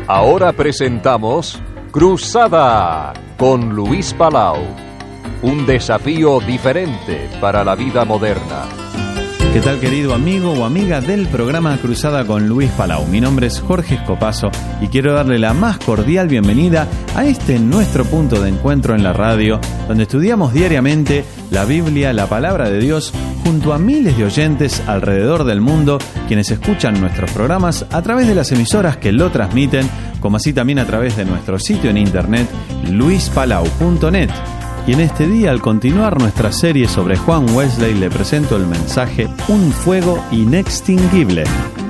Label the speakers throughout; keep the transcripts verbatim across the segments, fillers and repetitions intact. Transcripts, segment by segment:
Speaker 1: Ahora presentamos Cruzada con Luis Palau. Un desafío diferente para la vida moderna.
Speaker 2: ¿Qué tal, querido amigo o amiga del programa Cruzada con Luis Palau? Mi nombre es Jorge Escopazo y quiero darle la más cordial bienvenida a este nuestro punto de encuentro en la radio, donde estudiamos diariamente la Biblia, la palabra de Dios, junto a miles de oyentes alrededor del mundo, quienes escuchan nuestros programas a través de las emisoras que lo transmiten, como así también a través de nuestro sitio en internet, luis palau punto net. Y en este día, al continuar nuestra serie sobre Juan Wesley, le presento el mensaje Un fuego inextinguible.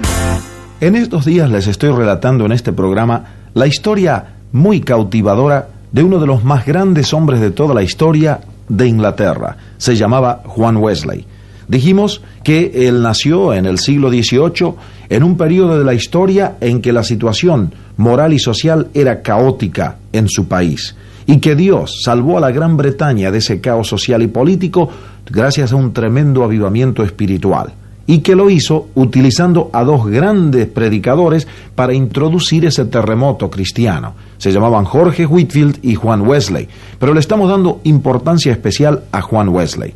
Speaker 3: En estos días les estoy relatando en este programa la historia muy cautivadora de uno de los más grandes hombres de toda la historia de Inglaterra. Se llamaba Juan Wesley. Dijimos que él nació en el siglo dieciocho, en un periodo de la historia en que la situación moral y social era caótica en su país, y que Dios salvó a la Gran Bretaña de ese caos social y político gracias a un tremendo avivamiento espiritual, y que lo hizo utilizando a dos grandes predicadores para introducir ese terremoto cristiano. Se llamaban Jorge Whitefield y Juan Wesley, pero le estamos dando importancia especial a Juan Wesley.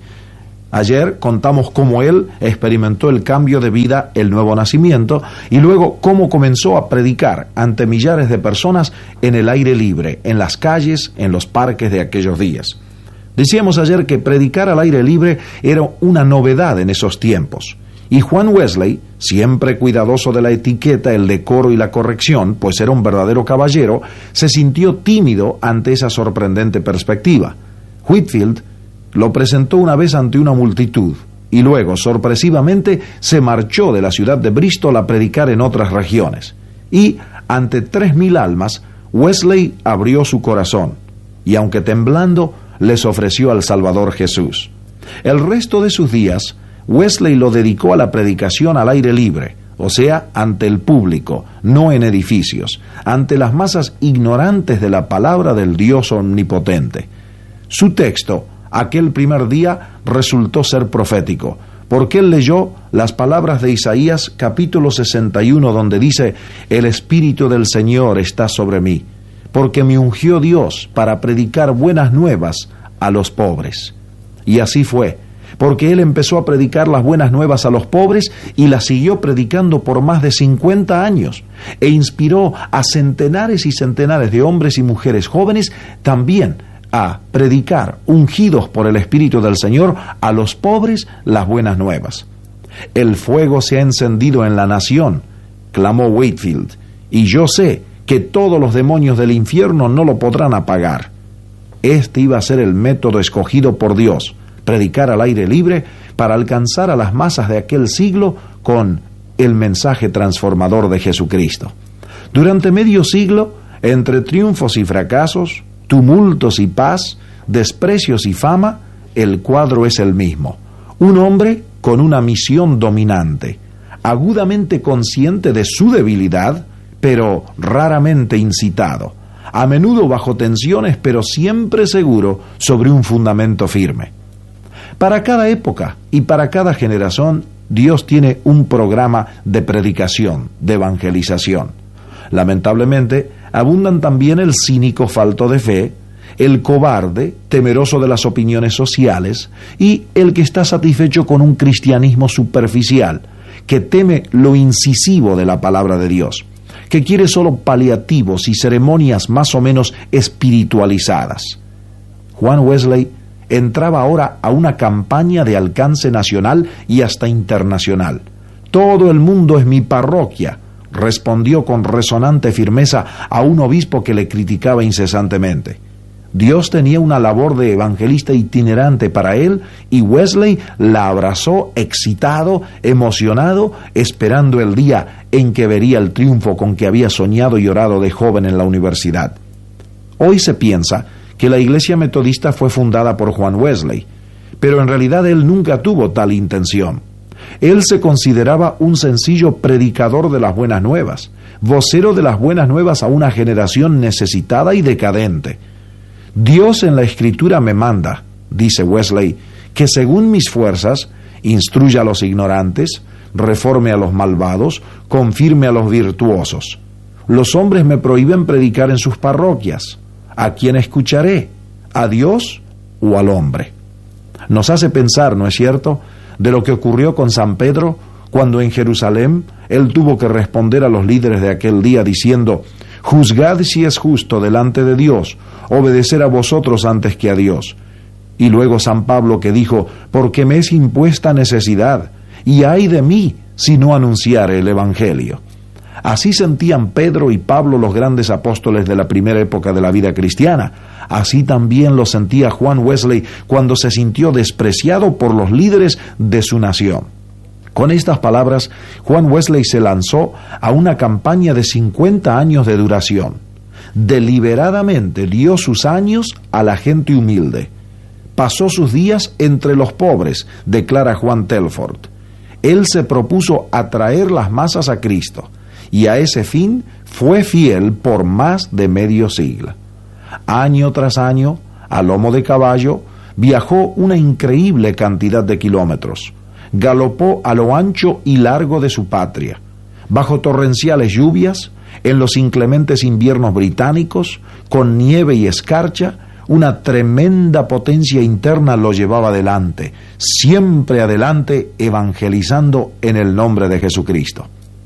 Speaker 3: Ayer contamos cómo él experimentó el cambio de vida, el nuevo nacimiento, y luego cómo comenzó a predicar ante millares de personas en el aire libre, en las calles, en los parques de aquellos días. Decíamos ayer que predicar al aire libre era una novedad en esos tiempos. Y Juan Wesley, siempre cuidadoso de la etiqueta, el decoro y la corrección, pues era un verdadero caballero, se sintió tímido ante esa sorprendente perspectiva. Whitefield lo presentó una vez ante una multitud y luego, sorpresivamente, se marchó de la ciudad de Bristol a predicar en otras regiones. Y, ante tres mil almas, Wesley abrió su corazón y, aunque temblando, les ofreció al Salvador Jesús. El resto de sus días, Wesley lo dedicó a la predicación al aire libre, o sea, ante el público, no en edificios, ante las masas ignorantes de la palabra del Dios omnipotente. Su texto, aquel primer día, resultó ser profético, porque él leyó las palabras de Isaías capítulo sesenta y uno, donde dice: «El Espíritu del Señor está sobre mí, porque me ungió Dios para predicar buenas nuevas a los pobres». Y así fue, porque él empezó a predicar las buenas nuevas a los pobres y las siguió predicando por más de cincuenta años, e inspiró a centenares y centenares de hombres y mujeres jóvenes también a predicar, ungidos por el Espíritu del Señor, a los pobres las buenas nuevas. «El fuego se ha encendido en la nación», clamó Whitefield, «y yo sé que todos los demonios del infierno no lo podrán apagar». Este iba a ser el método escogido por Dios, predicar al aire libre para alcanzar a las masas de aquel siglo con el mensaje transformador de Jesucristo. Durante medio siglo, entre triunfos y fracasos, tumultos y paz, desprecios y fama, el cuadro es el mismo. Un hombre con una misión dominante, agudamente consciente de su debilidad, pero raramente incitado, a menudo bajo tensiones, pero siempre seguro sobre un fundamento firme. Para cada época y para cada generación, Dios tiene un programa de predicación, de evangelización. Lamentablemente, abundan también el cínico falto de fe, el cobarde, temeroso de las opiniones sociales, y el que está satisfecho con un cristianismo superficial, que teme lo incisivo de la palabra de Dios, que quiere solo paliativos y ceremonias más o menos espiritualizadas. Juan Wesley entraba ahora a una campaña de alcance nacional y hasta internacional. «Todo el mundo es mi parroquia», respondió con resonante firmeza a un obispo que le criticaba incesantemente. Dios tenía una labor de evangelista itinerante para él, y Wesley la abrazó excitado, emocionado, esperando el día en que vería el triunfo con que había soñado y orado de joven en la universidad. Hoy se piensa que la Iglesia Metodista fue fundada por Juan Wesley, pero en realidad él nunca tuvo tal intención. Él se consideraba un sencillo predicador de las buenas nuevas, vocero de las buenas nuevas a una generación necesitada y decadente. «Dios en la Escritura me manda», dice Wesley, «que según mis fuerzas instruya a los ignorantes, reforme a los malvados, confirme a los virtuosos». Los hombres me prohíben predicar en sus parroquias. ¿A quién escucharé? ¿A Dios o al hombre? Nos hace pensar, ¿no es cierto?, de lo que ocurrió con San Pedro cuando en Jerusalén él tuvo que responder a los líderes de aquel día diciendo: juzgad si es justo delante de Dios obedecer a vosotros antes que a Dios. Y luego San Pablo que dijo: porque me es impuesta necesidad, y ay de mí si no anunciare el Evangelio. Así sentían Pedro y Pablo, los grandes apóstoles de la primera época de la vida cristiana. Así también lo sentía Juan Wesley cuando se sintió despreciado por los líderes de su nación. Con estas palabras, Juan Wesley se lanzó a una campaña de cincuenta años de duración. Deliberadamente dio sus años a la gente humilde. Pasó sus días entre los pobres, declara Juan Telford. Él se propuso atraer las masas a Cristo, y a ese fin fue fiel por más de medio siglo. Año tras año, a lomo de caballo, viajó una increíble cantidad de kilómetros. Galopó a lo ancho y largo de su patria, bajo torrenciales lluvias, en los inclementes inviernos británicos, con nieve y escarcha. Una tremenda potencia interna lo llevaba adelante, siempre adelante, evangelizando en el nombre de Jesucristo.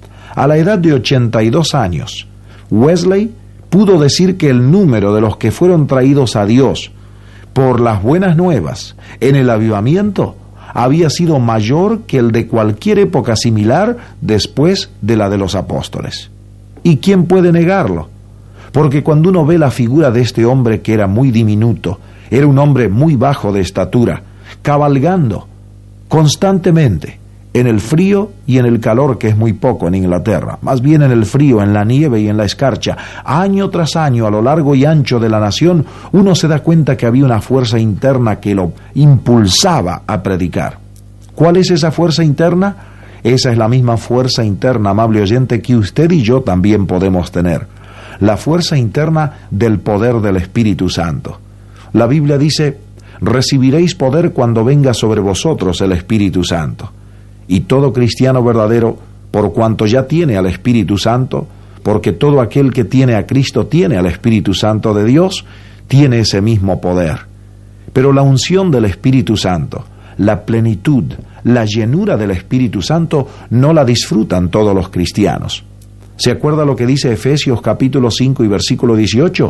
Speaker 3: A la edad de ochenta y dos años, Wesley pudo decir que el número de los que fueron traídos a Dios por las buenas nuevas en el avivamiento había sido mayor que el de cualquier época similar después de la de los apóstoles. ¿Y quién puede negarlo? Porque cuando uno ve la figura de este hombre, que era muy diminuto, era un hombre muy bajo de estatura, cabalgando constantemente en el frío y en el calor, que es muy poco en Inglaterra, más bien en el frío, en la nieve y en la escarcha, año tras año a lo largo y ancho de la nación, uno se da cuenta que había una fuerza interna que lo impulsaba a predicar. ¿Cuál es esa fuerza interna? Esa es la misma fuerza interna, amable oyente, que usted y yo también podemos tener. La fuerza interna del poder del Espíritu Santo. La Biblia dice: recibiréis poder cuando venga sobre vosotros el Espíritu Santo. Y todo cristiano verdadero, por cuanto ya tiene al Espíritu Santo, porque todo aquel que tiene a Cristo tiene al Espíritu Santo de Dios, tiene ese mismo poder. Pero la unción del Espíritu Santo, la plenitud, la llenura del Espíritu Santo, no la disfrutan todos los cristianos. ¿Se acuerda lo que dice Efesios capítulo cinco y versículo dieciocho?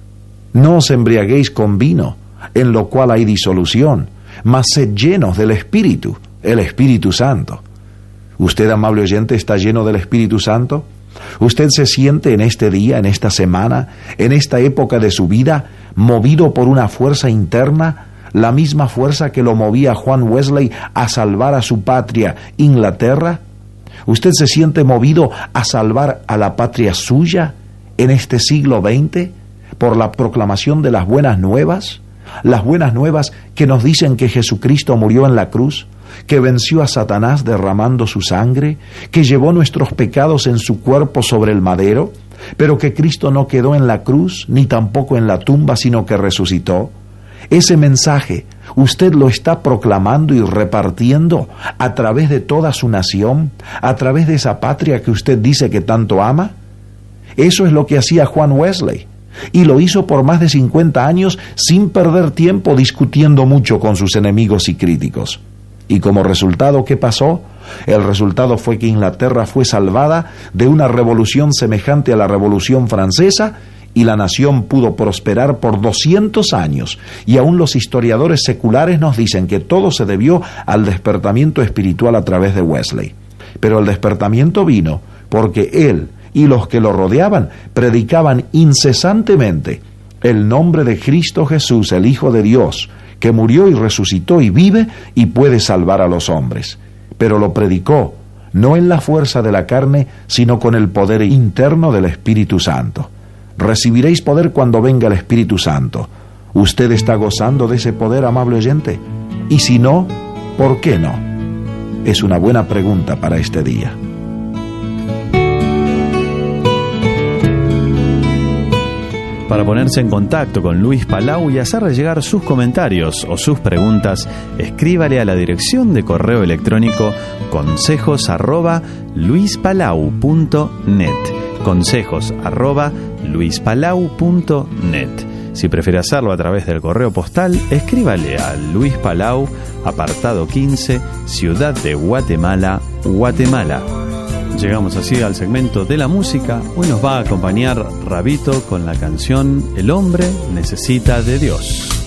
Speaker 3: No os embriaguéis con vino, en lo cual hay disolución, mas sed llenos del Espíritu, el Espíritu Santo. ¿Usted, amable oyente, está lleno del Espíritu Santo? ¿Usted se siente en este día, en esta semana, en esta época de su vida, movido por una fuerza interna, la misma fuerza que lo movía a Juan Wesley a salvar a su patria, Inglaterra? ¿Usted se siente movido a salvar a la patria suya en este siglo veinte por la proclamación de las buenas nuevas? Las buenas nuevas que nos dicen que Jesucristo murió en la cruz, que venció a Satanás derramando su sangre, que llevó nuestros pecados en su cuerpo sobre el madero, pero que Cristo no quedó en la cruz ni tampoco en la tumba, sino que resucitó. Ese mensaje usted lo está proclamando y repartiendo a través de toda su nación, a través de esa patria que usted dice que tanto ama. Eso es lo que hacía Juan Wesley, y lo hizo por más de cincuenta años sin perder tiempo discutiendo mucho con sus enemigos y críticos. Y como resultado, ¿qué pasó? El resultado fue que Inglaterra fue salvada de una revolución semejante a la Revolución Francesa, y la nación pudo prosperar por doscientos años, y aún los historiadores seculares nos dicen que todo se debió al despertamiento espiritual a través de Wesley. Pero el despertamiento vino porque él y los que lo rodeaban predicaban incesantemente el nombre de Cristo Jesús, el Hijo de Dios, que murió y resucitó y vive y puede salvar a los hombres. Pero lo predicó no en la fuerza de la carne, sino con el poder interno del Espíritu Santo. Recibiréis poder cuando venga el Espíritu Santo. ¿Usted está gozando de ese poder, amable oyente? Y si no, ¿por qué no? Es una buena pregunta para este día.
Speaker 2: Para ponerse en contacto con Luis Palau y hacerle llegar sus comentarios o sus preguntas, escríbale a la dirección de correo electrónico consejos arroba luispalau punto net. consejos arroba luispalau punto net. Si prefiere hacerlo a través del correo postal, escríbale a Luis Palau, apartado quince, Ciudad de Guatemala, Guatemala. Llegamos así al segmento de la música. Hoy nos va a acompañar Rabito con la canción El hombre necesita de Dios.